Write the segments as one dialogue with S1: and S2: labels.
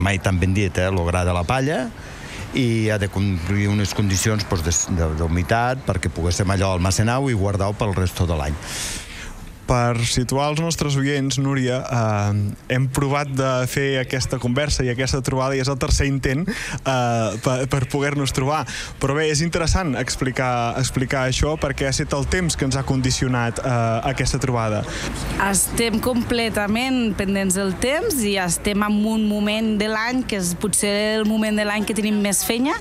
S1: mai tan ben dit, el gra de la palla, i ha de complir unes condicions d'humitat perquè poguéssim allò almacenar-ho i guardar-ho pel resto de l'any.
S2: Per situar els nostres oients, Núria, hem provat de fer aquesta conversa i aquesta trobada i és el tercer intent per poder-nos trobar. Però bé, és interessant explicar això perquè ha estat el temps que ens ha condicionat aquesta trobada.
S3: Estem completament pendents del temps i estem en un moment de l'any que és potser el moment de l'any que tenim més feina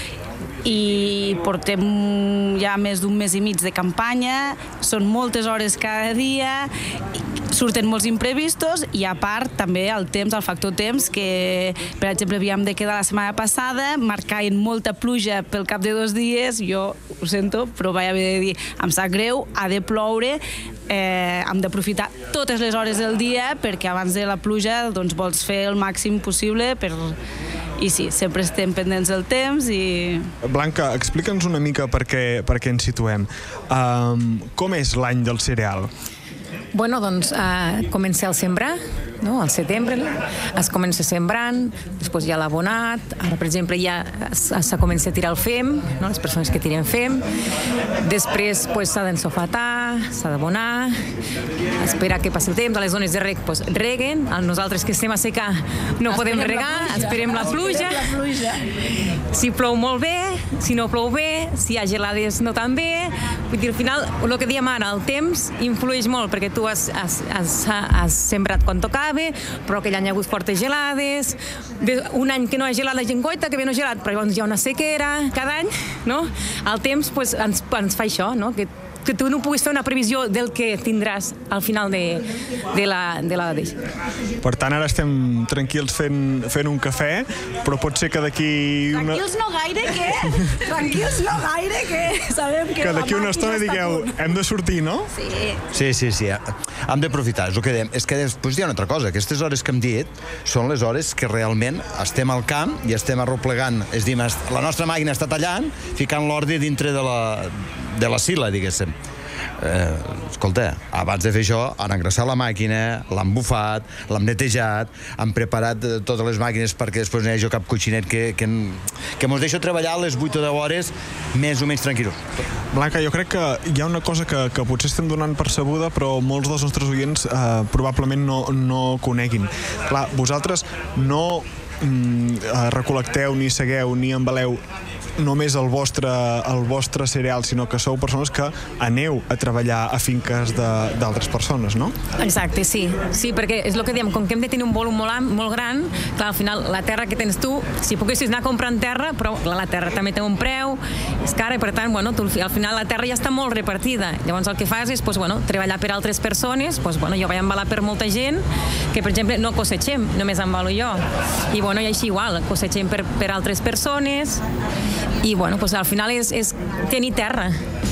S3: i portem ja més d'un mes i mig de campanya, són moltes hores cada dia, surten molts imprevistos i a part també el temps, el factor temps, que per exemple havíem de quedar la setmana passada, marcaven molta pluja pel cap de 2 dies, jo ho sento, però vaig haver de dir, em sap greu, ha de ploure, hem d'aprofitar totes les hores del dia perquè abans de la pluja doncs vols fer el màxim possible i sí, sempre estem pendents del temps i...
S2: Blanca, explica'ns una mica per què ens situem. Com és l'any del cereal?
S4: Bueno, doncs comença el sembrar, no? Al setembre es comença sembrant, després hi ha l'abonat, ara per exemple ja se comença a tirar el fem, no? Les persones que tiren fem, després s'ha d'ensofatar, s'ha d'abonar, esperar que passi el temps, a les zones de reg reguen, nosaltres que estem a secar no podem regar, esperem la pluja, si plou molt bé, si no plou bé, si hi ha gelades no tan bé, vull dir, al final el que diem ara, el temps influeix molt perquè tu has sembrat quan tocava, però aquell any hi ha hagut fortes gelades, un any que no hi ha gelada gent goita, que ve no gelat, però llavors hi ha una sequera cada any, no? El temps ens fa això, no? Que tu no puguis fer una previsió del que tindràs al final de la deixa.
S2: Per tant, ara estem tranquils fent un cafè, però pot ser que d'aquí...
S3: Tranquils no gaire, què? Tranquils no gaire, què? Sabem que
S2: d'aquí una estona digueu, hem de sortir, no?
S3: Sí.
S1: Sí. Hem d'aprofitar, és el que dèiem. És que després hi ha una altra cosa. Aquestes hores que hem dit són les hores que realment estem al camp i estem arroplegant. És a dir, la nostra màquina està tallant, ficant l'ordi dintre de la sila, diguéssim. Escolta, abans de fer això han engraçat la màquina, l'han bufat, l'han netejat, han preparat totes les màquines perquè després no hi hagi cap coixinet que mos deixa treballar les 8 o 10 hores més o menys tranquil·los.
S2: Blanca, jo crec que hi ha una cosa que potser estem donant per sabuda, però molts dels nostres oients probablement no coneguin. Clar, vosaltres no recol·lecteu, ni segueu, ni embaleu només el vostre cereal, sinó que sou persones que aneu a treballar a finques d'altres persones, no?
S4: Exacte, sí, perquè és el que diem, com que hem de tenir un volum molt gran, clar, al final la terra que tens tu, si poguessis anar comprant terra, però la terra també té un preu, és cara, i per tant, bueno, al final la terra ja està molt repartida, llavors el que fas és, treballar per altres persones, jo vaig embalar per molta gent, que per exemple no cosechem, només embalo jo, i així igual, cosechem per altres persones, i al final és tenir terra.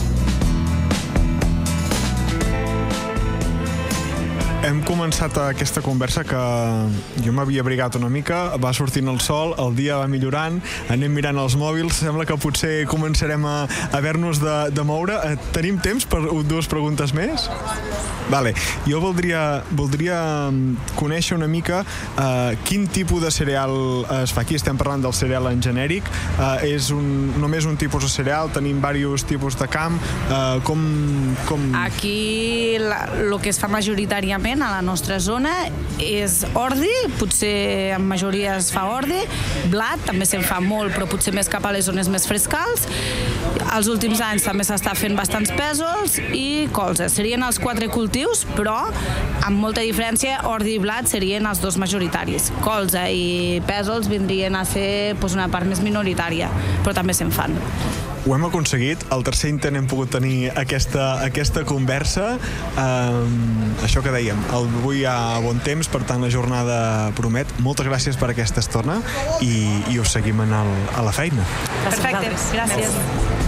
S2: Hem començat aquesta conversa que jo m'havia abrigat una mica, va sortint el sol, el dia va millorant, anem mirant els mòbils, sembla que potser començarem a haver-nos de moure. Tenim temps per 2 preguntes més? Vale. Jo voldria conèixer una mica quin tipus de cereal es fa. Aquí estem parlant del cereal en genèric. És només un tipus de cereal? Tenim diversos tipus de camp?
S3: Aquí el que es fa majoritàriament a la nostra zona és ordi, potser en majoria es fa ordi, blat, també se'n fa molt, però potser més cap a les zones més frescals. Els últims anys també s'està fent bastants pèsols i colza. Serien els 4 cultius, però amb molta diferència, ordi i blat serien els 2 majoritaris. Colza i pèsols vindrien a ser una part més minoritària, però també se'n fan.
S2: Ho hem aconseguit, al tercer intent hem pogut tenir aquesta conversa. Això que dèiem, avui hi ha bon temps, per tant la jornada promet. Moltes gràcies per aquesta estona i us seguim a la feina.
S3: Perfecte, gràcies.